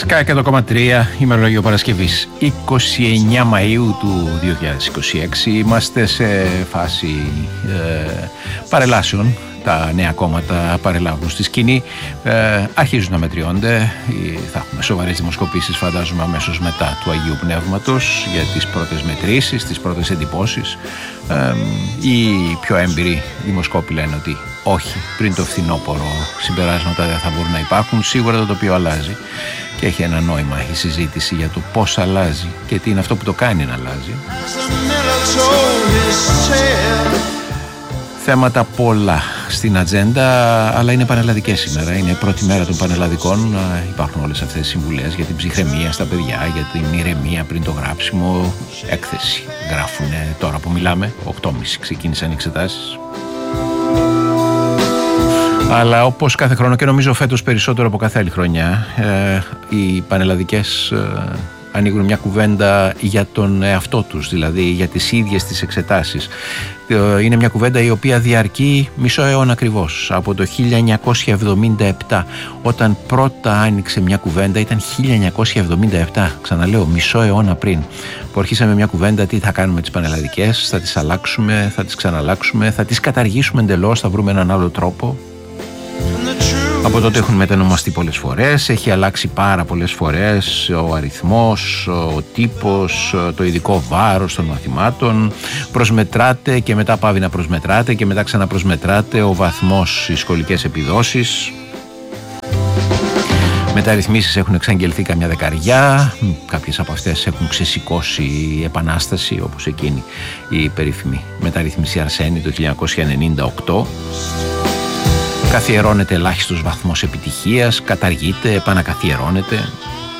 Sky 100,3, ημερολόγιο Παρασκευής 29 Μαΐου του 2026. Είμαστε σε φάση παρελάσεων. Τα νέα κόμματα παρελάβουν στη σκηνή, αρχίζουν να μετριώνται. Θα έχουμε σοβαρές δημοσκοπήσεις, φαντάζομαι, αμέσως μετά του Αγίου Πνεύματος για τις πρώτες μετρήσεις, τις πρώτες εντυπώσεις. Οι πιο έμπειροι δημοσκόποι λένε ότι όχι, πριν το φθινόπωρο συμπεράσματα δεν θα μπορούν να υπάρχουν. Σίγουρα το τοπίο αλλάζει και έχει ένα νόημα η συζήτηση για το πώς αλλάζει και τι είναι αυτό που το κάνει να αλλάζει. Θέματα πολλά στην ατζέντα, αλλά είναι πανελλαδικές σήμερα. Είναι πρώτη μέρα των πανελλαδικών. Υπάρχουν όλες αυτές τις συμβουλές για την ψυχραιμία στα παιδιά, για την ηρεμία πριν το γράψιμο. Έκθεση γράφουνε τώρα που μιλάμε. 8.30 ξεκίνησαν οι εξετάσεις. Αλλά όπως κάθε χρόνο, και νομίζω φέτος περισσότερο από κάθε άλλη χρονιά, οι πανελλαδικές ανοίγουν μια κουβέντα για τον εαυτό τους, δηλαδή για τις ίδιες τις εξετάσεις. Είναι μια κουβέντα η οποία διαρκεί μισό αιώνα ακριβώς. Από το 1977, όταν πρώτα άνοιξε μια κουβέντα, ήταν 1977, ξαναλέω, μισό αιώνα πριν, που αρχίσαμε μια κουβέντα τι θα κάνουμε τις πανελλαδικές, θα τις αλλάξουμε, θα τις ξαναλλάξουμε, θα τις καταργήσουμε εντελώς, θα βρούμε έναν άλλο τρόπο. Από τότε έχουν μετανομαστεί πολλές φορές, έχει αλλάξει πάρα πολλές φορές ο αριθμός, ο τύπος, το ειδικό βάρος των μαθημάτων. Προσμετράται και μετά πάβει να προσμετράται και μετά ξαναπροσμετράται ο βαθμός, οι σχολικές επιδόσεις. Μεταρρυθμίσεις έχουν εξαγγελθεί καμιά δεκαριά, κάποιες από αυτές έχουν ξεσηκώσει η επανάσταση, όπως εκείνη η περίφημη μεταρρύθμιση Αρσένη το 1998. Καθιερώνεται ελάχιστος βαθμός επιτυχίας, καταργείται, επανακαθιερώνεται.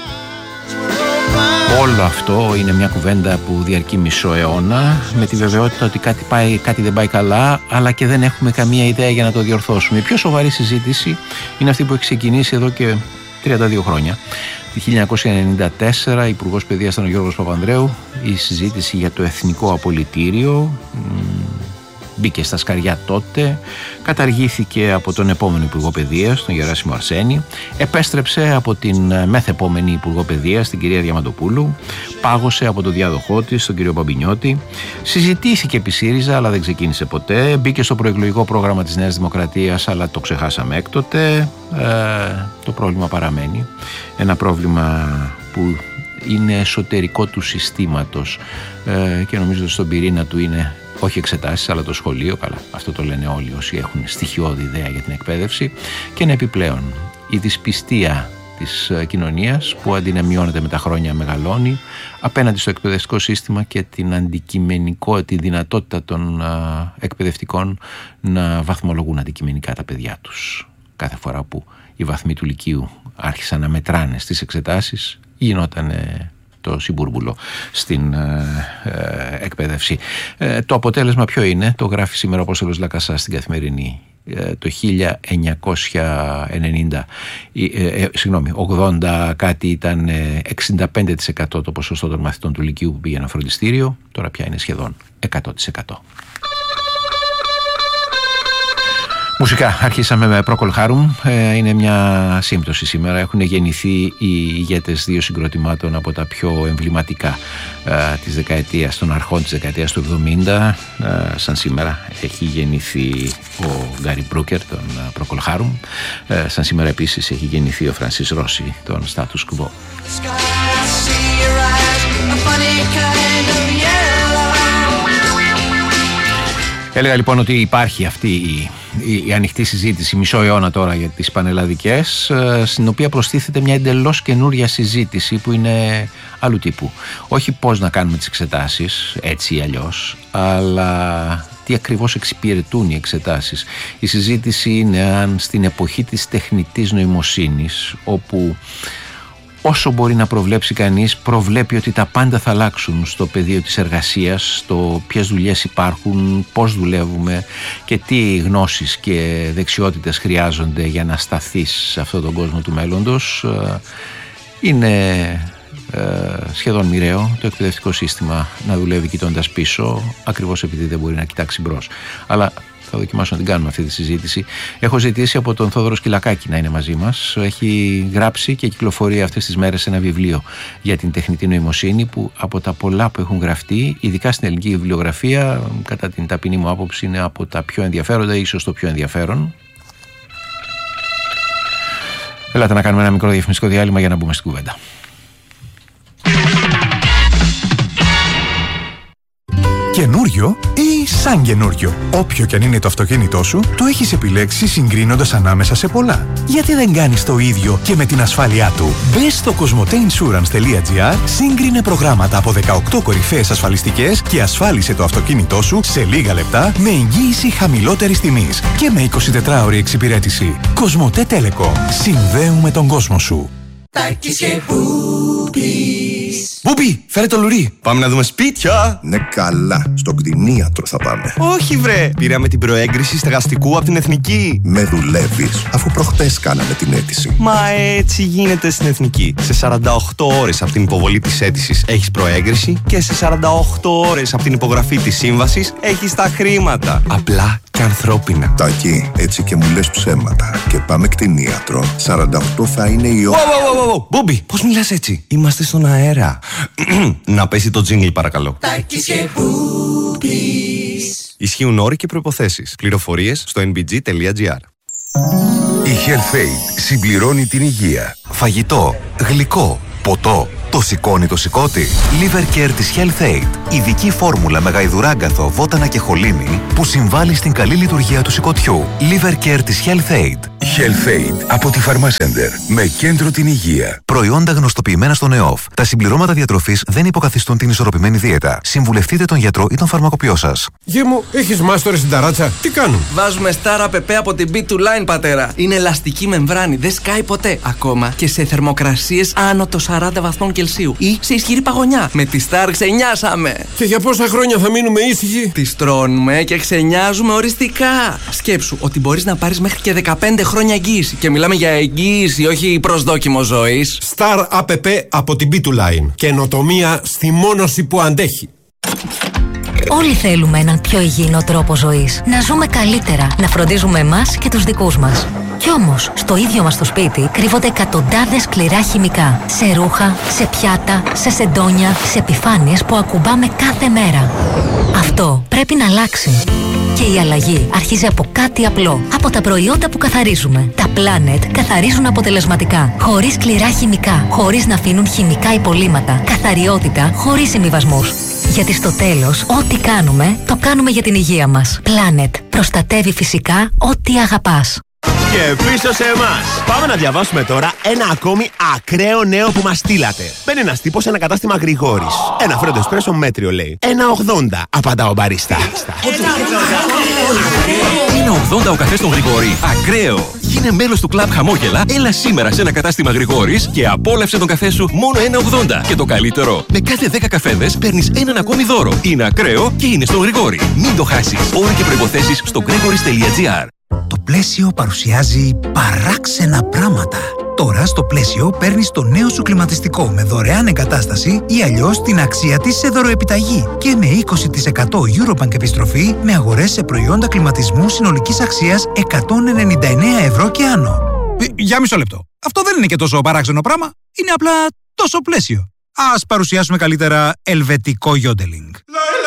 Όλο αυτό είναι μια κουβέντα που διαρκεί μισό αιώνα, με τη βεβαιότητα ότι κάτι δεν πάει καλά, αλλά και δεν έχουμε καμία ιδέα για να το διορθώσουμε. Η πιο σοβαρή συζήτηση είναι αυτή που έχει ξεκινήσει εδώ και 32 χρόνια. Το 1994, Υπουργός Παιδείας ήταν ο Γιώργος Παπανδρέου, η συζήτηση για το εθνικό απολυτήριο μπήκε στα σκαριά τότε, καταργήθηκε από τον επόμενο Υπουργό Παιδείας, τον Γεράσιμο Αρσένη, επέστρεψε από την μεθεπόμενη Υπουργό Παιδείας, την κυρία Διαμαντοπούλου, πάγωσε από τον διάδοχό της, τον κύριο Μπαμπινιώτη, συζητήθηκε επί ΣΥΡΙΖΑ, αλλά δεν ξεκίνησε ποτέ, μπήκε στο προεκλογικό πρόγραμμα της Νέας Δημοκρατίας, αλλά το ξεχάσαμε έκτοτε. Το πρόβλημα παραμένει, ένα πρόβλημα που είναι εσωτερικό του συστήματος και νομίζω ότι στον πυρήνα του είναι όχι εξετάσεις, αλλά το σχολείο. Καλά, αυτό το λένε όλοι όσοι έχουν στοιχειώδη ιδέα για την εκπαίδευση. Και είναι επιπλέον η δυσπιστία της κοινωνίας που αντί να μειώνεται με τα χρόνια μεγαλώνει απέναντι στο εκπαιδευτικό σύστημα και την αντικειμενικότητα, τη δυνατότητα των εκπαιδευτικών να βαθμολογούν αντικειμενικά τα παιδιά τους. Κάθε φορά που οι βαθμοί του Λυκείου άρχισαν να μετράνε στις εξετάσεις, γινόταν το συμπούρμπουλο στην εκπαίδευση. Το αποτέλεσμα ποιο είναι? Το γράφει σήμερα ο Απόστολος Λακασά στην Καθημερινή. Το 1980 κάτι ήταν 65% το ποσοστό των μαθητών του Λυκείου που πήγαιναν φροντιστήριο, τώρα πια είναι σχεδόν 100%. Μουσικά, αρχίσαμε με Procol Harum, είναι μια σύμπτωση σήμερα. Έχουν γεννηθεί οι ηγέτες δύο συγκροτημάτων από τα πιο εμβληματικά της δεκαετίας, των αρχών της δεκαετίας του 70. Σαν σήμερα έχει γεννηθεί ο Γκάρι Μπρούκερ, τον Procol Harum. Σαν σήμερα επίσης έχει γεννηθεί ο Φρανσίς Ρώση, τον Status Quo. Έλεγα λοιπόν ότι υπάρχει αυτή η ανοιχτή συζήτηση μισό αιώνα τώρα για τις πανελλαδικές, στην οποία προστίθεται μια εντελώς καινούρια συζήτηση που είναι άλλου τύπου. Όχι πώς να κάνουμε τις εξετάσεις έτσι ή αλλιώς, αλλά τι ακριβώς εξυπηρετούν οι εξετάσεις. Η συζήτηση είναι αν στην εποχή της τεχνητής νοημοσύνης, όπου όσο μπορεί να προβλέψει κανείς, προβλέπει ότι τα πάντα θα αλλάξουν στο πεδίο της εργασίας, στο ποιες δουλειές υπάρχουν, πώς δουλεύουμε και τι γνώσεις και δεξιότητες χρειάζονται για να σταθείς σε αυτόν τον κόσμο του μέλλοντος. Είναι σχεδόν μοιραίο το εκπαιδευτικό σύστημα να δουλεύει κοιτώντας πίσω, ακριβώς επειδή δεν μπορεί να κοιτάξει μπρος. Αλλά Θα δοκιμάσω να την κάνουμε αυτή τη συζήτηση. Έχω ζητήσει από τον Θόδωρο Σκυλακάκη να είναι μαζί μας. Έχει γράψει και κυκλοφορεί αυτές τις μέρες ένα βιβλίο για την τεχνητή νοημοσύνη που από τα πολλά που έχουν γραφτεί, ειδικά στην ελληνική βιβλιογραφία, κατά την ταπεινή μου άποψη, είναι από τα πιο ενδιαφέροντα, ίσως το πιο ενδιαφέρον. Ελάτε να κάνουμε ένα μικρό διαφημιστικό διάλειμμα για να μπούμε στην κουβέντα. Καινούριο ή σαν καινούριο. Όποιο και αν είναι το αυτοκίνητό σου, το έχεις επιλέξει συγκρίνοντας ανάμεσα σε πολλά. Γιατί δεν κάνεις το ίδιο και με την ασφάλειά του? Μπες στο cosmoteinsurance.gr, σύγκρινε προγράμματα από 18 κορυφαίες ασφαλιστικές και ασφάλισε το αυτοκίνητό σου σε λίγα λεπτά με εγγύηση χαμηλότερης τιμής και με 24ωρη εξυπηρέτηση. Κοσμοτέ Telecom. Συνδέουμε τον κόσμο σου. Τάκης και Μπούπης. Μπούπη, φέρε το λουρί. Πάμε να δούμε σπίτια. Ναι, καλά. Στο κτηνίατρο θα πάμε. Όχι, βρε. Πήραμε την προέγκριση στεγαστικού από την Εθνική. Με δουλεύεις, αφού προχτές κάναμε την αίτηση. Μα έτσι γίνεται στην Εθνική. Σε 48 ώρες από την υποβολή της αίτησης έχεις προέγκριση και σε 48 ώρες από την υπογραφή της σύμβασης έχεις τα χρήματα. Απλά και ανθρώπινα. Τάκη, έτσι και μου λες ψέματα. Και πάμε κτηνίατρο. 48 θα είναι η ώρα. Μπούπη, πώς μιλάς έτσι? Είμαστε στον αέρα. Να πέσει το τζίνγκλ, παρακαλώ. Τάκης και Μπούπης. Ισχύουν όροι και προϋποθέσεις. Πληροφορίες στο nbg.gr. Η HealthAid συμπληρώνει την υγεία. Φαγητό, γλυκό, ποτό. Το σηκώνει το σηκώτη. Liver Care της HealthAid. Ειδική φόρμουλα με γαϊδουράγκαθο, βότανα και χολίνη που συμβάλλει στην καλή λειτουργία του σηκωτιού. Liver Care της HealthAid. HealthAid από τη Pharmacenter με κέντρο την υγεία. Προϊόντα γνωστοποιημένα στον ΕΟΦ. Τα συμπληρώματα διατροφής δεν υποκαθιστούν την ισορροπημένη δίαιτα. Συμβουλευτείτε τον γιατρό ή τον φαρμακοποιό σας. Γε μου, έχεις μάστορες στην ταράτσα. Τι κάνουν? Βάζουμε Star APP από την B2Line, πατέρα. Είναι ελαστική μεμβράνη, δεν σκάει ποτέ. Ακόμα και σε θερμοκρασίες άνω των 40 βαθμών Κελσίου ή σε ισχυρή παγωνιά. Με τη Star ξενιάσαμε. Και για πόσα χρόνια θα μείνουμε ήσυχοι? Τις τρώνουμε και ξενιάζουμε οριστικά. Σκέψου ότι μπορείς να πάρεις μέχρι και 15 χρόνια εγγύηση. Και μιλάμε για εγγύηση, όχι προσδόκιμο ζωής. Star APP από την B2Line. Καινοτομία στη μόνωση που αντέχει. Όλοι θέλουμε έναν πιο υγιεινό τρόπο ζωής. Να ζούμε καλύτερα, να φροντίζουμε εμάς και τους δικούς μας. Κι όμως, στο ίδιο μας το σπίτι κρύβονται εκατοντάδες σκληρά χημικά. Σε ρούχα, σε πιάτα, σε σεντόνια, σε επιφάνειες που ακουμπάμε κάθε μέρα. Αυτό πρέπει να αλλάξει. Και η αλλαγή αρχίζει από κάτι απλό. Από τα προϊόντα που καθαρίζουμε. Τα Planet καθαρίζουν αποτελεσματικά. Χωρίς σκληρά χημικά. Χωρίς να αφήνουν χημικά υπολείμματα. Καθαριότητα χωρίς συμβιβασμούς. Γιατί στο τέλος, ό,τι κάνουμε, το κάνουμε για την υγεία μας. Planet. Προστατεύει φυσικά ό,τι αγαπάς. Και πίσω σε εμάς. Πάμε να διαβάσουμε τώρα ένα ακόμη ακραίο νέο που μας στείλατε. Μπαίνει ένας τύπος σε ένα κατάστημα Γρηγόρης. Ένα φρέντο εσπρέσο μέτριο λέει. 1,80 απαντά ο μπαρίστα. 1,80 ο καφές των Γρηγόρη. Ακραίο. Γίνε μέλος του κλαμπ Χαμόγελα. Έλα σήμερα σε ένα κατάστημα Γρηγόρης και απόλαυσε τον καφέ σου μόνο 1,80. Και το καλύτερο, με κάθε 10 καφέδες παίρνεις έναν ακόμη δώρο. Είναι ακραίο και είναι στον Γρηγόρη. Μην το χάσεις. Όροι και προϋποθέσεις στο gregoris.gr. Το Πλαίσιο παρουσιάζει παράξενα πράγματα. Τώρα στο Πλαίσιο παίρνεις το νέο σου κλιματιστικό με δωρεάν εγκατάσταση ή αλλιώς την αξία της σε δωροεπιταγή και με 20% Eurobank επιστροφή με αγορές σε προϊόντα κλιματισμού συνολικής αξίας 199 ευρώ και άνω. Για μισό λεπτό. Αυτό δεν είναι και τόσο παράξενο πράγμα. Είναι απλά τόσο Πλαίσιο. Ας παρουσιάσουμε καλύτερα ελβετικό γιόντελινγκ.